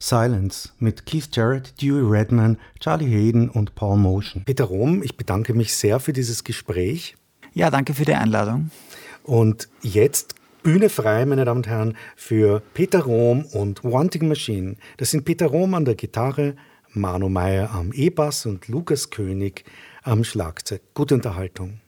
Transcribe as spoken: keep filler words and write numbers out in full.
Silence mit Keith Jarrett, Dewey Redman, Charlie Hayden und Paul Motion. Peter Rom, ich bedanke mich sehr für dieses Gespräch. Ja, danke für die Einladung. Und jetzt Bühne frei, meine Damen und Herren, für Peter Rom und Wanting Machine. Das sind Peter Rom an der Gitarre, Manu Meyer am E-Bass und Lukas König am Schlagzeug. Gute Unterhaltung.